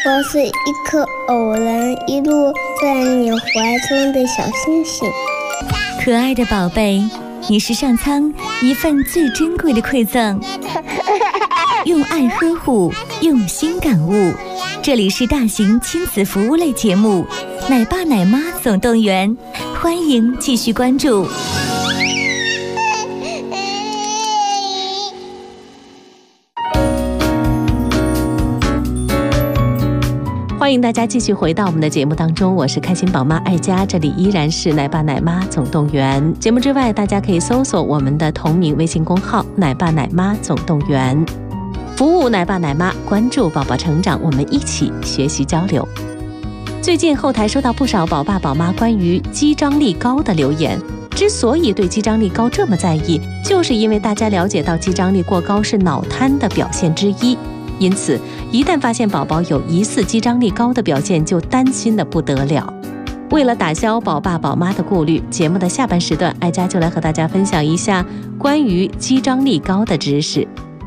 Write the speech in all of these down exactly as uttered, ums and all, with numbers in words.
我是一颗偶然一路在你怀中的小星星。 可爱的宝贝，你是上苍一份最珍贵的馈赠，用爱呵护，用心感悟。这里是大型亲子服务类节目《奶爸奶妈总动员》，欢迎继续关注。 欢迎大家继续回到我们的节目当中，我是开心宝妈爱家，这里依然是奶爸奶妈总动员。节目之外，大家可以搜索我们的同名微信公号奶爸奶妈总动员，服务奶爸奶妈，关注宝宝成长，我们一起学习交流。最近后台收到不少宝爸宝妈关于肌张力高的留言，之所以对肌张力高这么在意，就是因为大家了解到肌张力过高是脑瘫的表现之一，因此一旦发现宝宝有疑似肌张力高的表现，就担心的不得了。为了打消宝爸宝妈的顾虑，节目的下半时段，爱家就来和大家分享一下关于肌张力高的知识。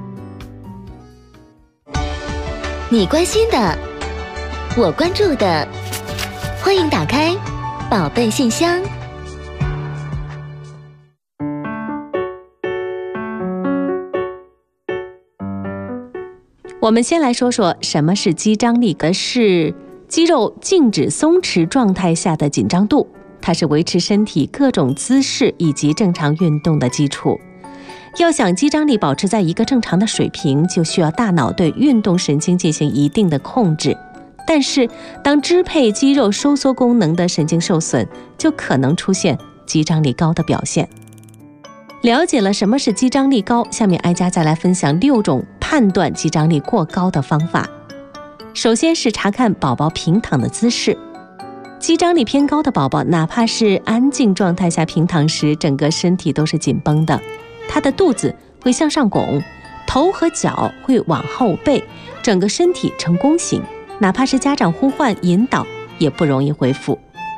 你关心的，我关注的，欢迎打开宝贝信箱。 我们先来说说什么是肌张力，是肌肉静止松弛状态下的紧张度，它是维持身体各种姿势以及正常运动的基础。要想肌张力保持在一个正常的水平，就需要大脑对运动神经进行一定的控制。但是当支配肌肉收缩功能的神经受损，就可能出现肌张力高的表现。了解了什么是肌张力高，下面爱家再来分享六种判断肌张力过高的方法。首先是查看宝宝平躺的姿势。肌张力偏高的宝宝，哪怕是安静状态下平躺时，整个身体都是紧绷的，他的肚子会向上拱，头和脚会往后背，整个身体呈弓形，哪怕是家长呼唤引导也不容易恢复。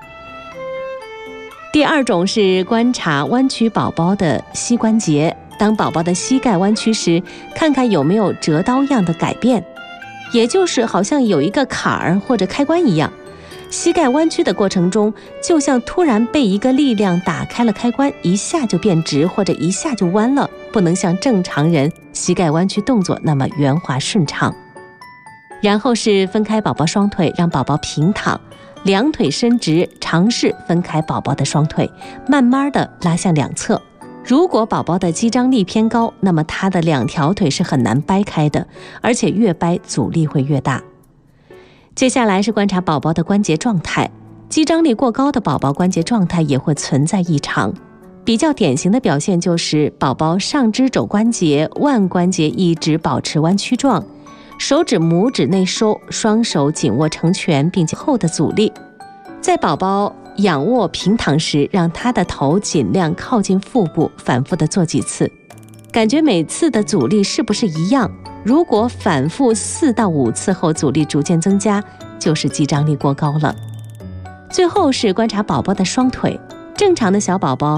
第二种是观察弯曲宝宝的膝关节，当宝宝的膝盖弯曲时，看看有没有折刀样的改变，也就是好像有一个坎儿或者开关一样，膝盖弯曲的过程中，就像突然被一个力量打开了开关，一下就变直或者一下就弯了，不能像正常人膝盖弯曲动作那么圆滑顺畅。然后是分开宝宝双腿，让宝宝平躺，两腿伸直，尝试分开宝宝的双腿，慢慢的拉向两侧。如果宝宝的肌张力偏高，那么他的两条腿是很难掰开的，而且越掰阻力会越大。接下来是观察宝宝的关节状态，肌张力过高的宝宝关节状态也会存在异常。比较典型的表现就是宝宝上肢肘关节、腕关节一直保持弯曲状，手指拇指内收，双手紧握成拳，并且后的阻力。在宝宝仰卧平躺时，让他的头尽量靠近腹部，反复的做几次，感觉每次的阻力是不是一样。如果反复四到五次后阻力逐渐增加，就是肌张力过高了。最后是观察宝宝的双腿，正常的小宝宝